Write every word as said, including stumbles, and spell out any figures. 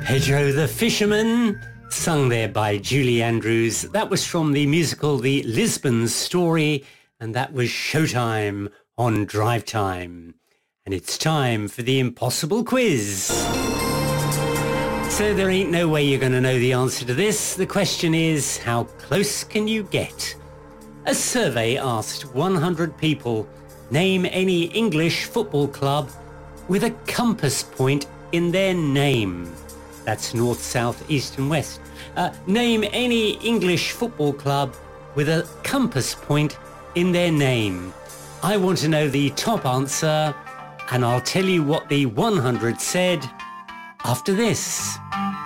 Pedro the Fisherman, sung there by Julie Andrews. That was from the musical The Lisbon Story, and that was Showtime on Drive Time. And it's time for the Impossible Quiz. So there ain't no way you're going to know the answer to this. The question is, how close can you get? A survey asked one hundred people, name any English football club with a compass point in their name. That's north, south, east and west. Uh, name any English football club with a compass point in their name. I want to know the top answer, and I'll tell you what the one hundred said after this.